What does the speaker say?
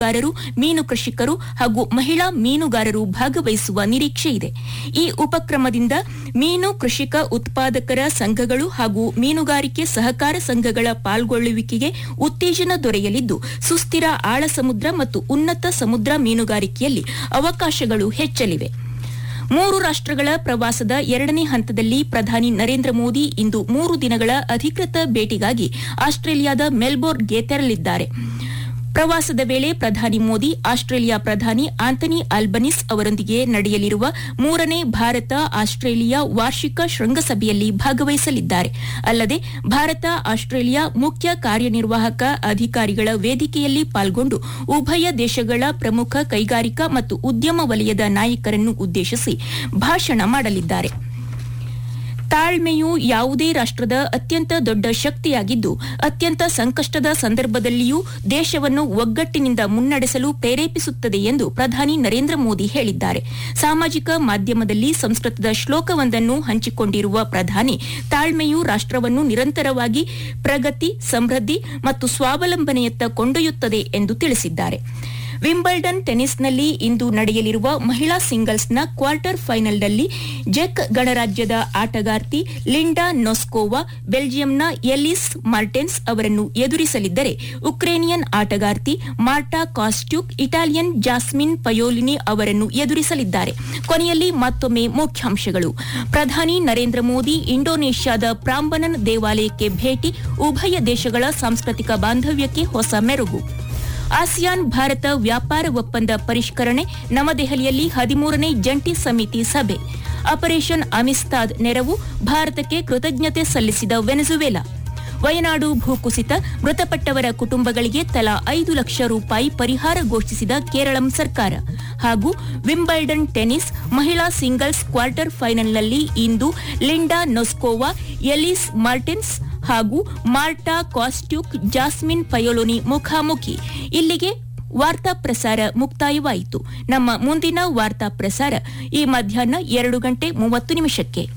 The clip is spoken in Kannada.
ಮೀನುಗಾರರು, ಮೀನು ಕೃಷಿಕರು ಹಾಗೂ ಮಹಿಳಾ ಮೀನುಗಾರರು ಭಾಗವಹಿಸುವ ನಿರೀಕ್ಷೆ ಇದೆ. ಈ ಉಪಕ್ರಮದಿಂದ ಮೀನು ಕೃಷಿಕ ಉತ್ಪಾದಕರ ಸಂಘಗಳು ಹಾಗೂ ಮೀನುಗಾರಿಕೆ ಸಹಕಾರ ಸಂಘಗಳ ಪಾಲ್ಗೊಳ್ಳುವಿಕೆಗೆ ಉತ್ತೇಜನ ದೊರೆಯಲಿದ್ದು, ಸುಸ್ಥಿರ ಆಳ ಸಮುದ್ರ ಮತ್ತು ಉನ್ನತ ಸಮುದ್ರ ಮೀನುಗಾರಿಕೆಯಲ್ಲಿ ಅವಕಾಶಗಳು ಹೆಚ್ಚಲಿವೆ. 3 ರಾಷ್ಟ್ರಗಳ ಪ್ರವಾಸದ 2ನೇ ಹಂತದಲ್ಲಿ ಪ್ರಧಾನಿ ನರೇಂದ್ರ ಮೋದಿ ಇಂದು 3 ದಿನಗಳ ಅಧಿಕೃತ ಭೇಟಿಗಾಗಿ ಆಸ್ಟ್ರೇಲಿಯಾದ ಮೆಲ್ಬೋರ್ನ್ಗೆ ತೆರಳಿದ್ದಾರೆ. ಪ್ರವಾಸದ ವೇಳೆ ಪ್ರಧಾನಿ ಮೋದಿ ಆಸ್ಟ್ರೇಲಿಯಾ ಪ್ರಧಾನಿ ಆಂಥನಿ ಆಲ್ಬನೀಸ್ ಅವರೊಂದಿಗೆ ನಡೆಯಲಿರುವ 3ನೇ ಭಾರತ ಆಸ್ಟ್ರೇಲಿಯಾ ವಾರ್ಷಿಕ ಶೃಂಗಸಭೆಯಲ್ಲಿ ಭಾಗವಹಿಸಲಿದ್ದಾರೆ. ಅಲ್ಲದೆ ಭಾರತ ಆಸ್ಟ್ರೇಲಿಯಾ ಮುಖ್ಯ ಕಾರ್ಯನಿರ್ವಾಹಕ ಅಧಿಕಾರಿಗಳ ವೇದಿಕೆಯಲ್ಲಿ ಪಾಲ್ಗೊಂಡು ಉಭಯ ದೇಶಗಳ ಪ್ರಮುಖ ಕೈಗಾರಿಕಾ ಮತ್ತು ಉದ್ಯಮ ವಲಯದ ನಾಯಕರನ್ನು ಉದ್ದೇಶಿಸಿ ಭಾಷಣ ಮಾಡಲಿದ್ದಾರೆ. ತಾಳ್ಮೆಯು ಯಾವುದೇ ರಾಷ್ಟ್ರದ ಅತ್ಯಂತ ದೊಡ್ಡ ಶಕ್ತಿಯಾಗಿದ್ದು, ಅತ್ಯಂತ ಸಂಕಷ್ಟದ ಸಂದರ್ಭದಲ್ಲಿಯೂ ದೇಶವನ್ನು ಒಗ್ಗಟ್ಟಿನಿಂದ ಮುನ್ನಡೆಸಲು ಪ್ರೇರೇಪಿಸುತ್ತದೆ ಎಂದು ಪ್ರಧಾನಿ ನರೇಂದ್ರ ಮೋದಿ ಹೇಳಿದ್ದಾರೆ. ಸಾಮಾಜಿಕ ಮಾಧ್ಯಮದಲ್ಲಿ ಸಂಸ್ಕೃತದ ಶ್ಲೋಕವೊಂದನ್ನು ಹಂಚಿಕೊಂಡಿರುವ ಪ್ರಧಾನಿ, ತಾಳ್ಮೆಯು ರಾಷ್ಟ್ರವನ್ನು ನಿರಂತರವಾಗಿ ಪ್ರಗತಿ, ಸಮೃದ್ಧಿ ಮತ್ತು ಸ್ವಾವಲಂಬನೆಯತ್ತ ಕೊಂಡೊಯ್ಯುತ್ತದೆ ಎಂದು ತಿಳಿಸಿದ್ದಾರೆ. ವಿಂಬಲ್ಡನ್ ಟೆನಿಸ್ನಲ್ಲಿ ಇಂದು ನಡೆಯಲಿರುವ ಮಹಿಳಾ ಸಿಂಗಲ್ಸ್ನ ಕ್ವಾರ್ಟರ್ ಫೈನಲ್ನಲ್ಲಿ ಜೆಕ್ ಗಣರಾಜ್ಯದ ಆಟಗಾರ್ತಿ ಲಿಂಡಾ ನೊಸ್ಕೋವಾ ಬೆಲ್ಜಿಯಂನ ಎಲಿಸ್ ಮಾರ್ಟೆನ್ಸ್ ಅವರನ್ನು ಎದುರಿಸಲಿದ್ದರೆ, ಉಕ್ರೇನಿಯನ್ ಆಟಗಾರ್ತಿ ಮಾರ್ಟಾ ಕಾಸ್ಟ್ಯೂಕ್ ಇಟಾಲಿಯನ್ ಜಾಸ್ಮಿನ್ ಪಯೋಲಿನಿ ಅವರನ್ನು ಎದುರಿಸಲಿದ್ದಾರೆ. ಕೊನೆಯಲ್ಲಿ ಮತ್ತೊಮ್ಮೆ ಮುಖ್ಯಾಂಶಗಳು. ಪ್ರಧಾನಿ ನರೇಂದ್ರ ಮೋದಿ ಇಂಡೋನೇಷ್ಯಾದ ಪ್ರಾಂಬನನ್ ದೇವಾಲಯಕ್ಕೆ ಭೇಟಿ, ಉಭಯ ದೇಶಗಳ ಸಾಂಸ್ಕೃತಿಕ ಬಾಂಧವ್ಯಕ್ಕೆ ಹೊಸ ಮೆರುಗು. ಆಸಿಯಾನ್ ಭಾರತ ವ್ಯಾಪಾರ ಒಪ್ಪಂದ ಪರಿಷ್ಕರಣೆ, ನವದೆಹಲಿಯಲ್ಲಿ 13ನೇ ಜಂಟಿ ಸಮಿತಿ ಸಭೆ. ಆಪರೇಷನ್ ಅಮಿಸ್ತಾದ್ ನೆರವು, ಭಾರತಕ್ಕೆ ಕೃತಜ್ಞತೆ ಸಲ್ಲಿಸಿದ ವೆನೆಜುವೆಲಾ. ವಯನಾಡು ಭೂಕುಸಿತ, ಮೃತಪಟ್ಟವರ ಕುಟುಂಬಗಳಿಗೆ ತಲಾ 5 ಲಕ್ಷ ರೂಪಾಯಿ ಪರಿಹಾರ ಘೋಷಿಸಿದ ಕೇರಳಂ ಸರ್ಕಾರ. ಹಾಗೂ ವಿಂಬಲ್ಡನ್ ಟೆನಿಸ್ ಮಹಿಳಾ ಸಿಂಗಲ್ಸ್ ಕ್ವಾರ್ಟರ್ ಫೈನಲ್ನಲ್ಲಿ ಇಂದು ಲಿಂಡಾ ನೊಸ್ಕೋವಾ, ಎಲಿಸ್ ಮಾರ್ಟೆನ್ಸ್ ಹಾಗೂ ಮಾರ್ಟಾ ಕಾಸ್ಟ್ಯೂಕ್, ಜಾಸ್ಮಿನ್ ಪಯೋಲೋನಿ ಮುಖಾಮುಖಿ. ಇಲ್ಲಿಗೆ ವಾರ್ತಾ ಪ್ರಸಾರ ಮುಕ್ತಾಯವಾಯಿತು. ನಮ್ಮ ಮುಂದಿನ ವಾರ್ತಾ ಪ್ರಸಾರ ಈ ಮಧ್ಯಾಹ್ನ 2:30 ನಿಮಿಷಕ್ಕೆ.